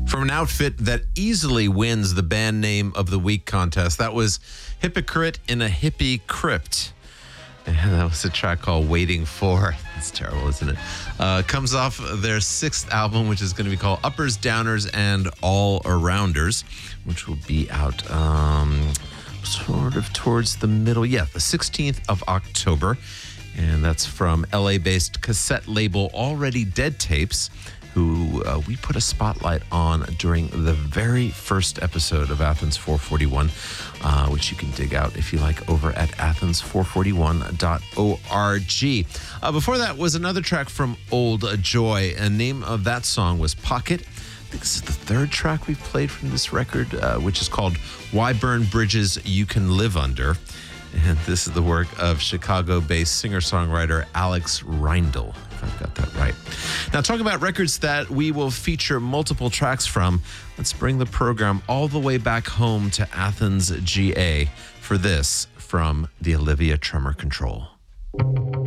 From an outfit that easily wins the band name of the week contest. That was Hypocrite in a Hippie Crypt. And that was a track called Waiting For. It's terrible, isn't it? Comes off their sixth album, which is going to be called Uppers, Downers, and All Arounders, which will be out sort of towards the middle. Yeah, the 16th of October. And that's from LA-based cassette label Already Dead Tapes, who we put a spotlight on during the very first episode of Athens 441, which you can dig out if you like over at athens441.org. Before that was another track from Old Joy. The name of that song was Pocket. I think this is the third track we've played from this record, which is called Why Burn Bridges You Can Live Under. And this is the work of Chicago-based singer-songwriter Alex Reindl, if I've got that right. Now, talking about records that we will feature multiple tracks from, let's bring the program all the way back home to Athens, GA, for this from the Olivia Tremor Control.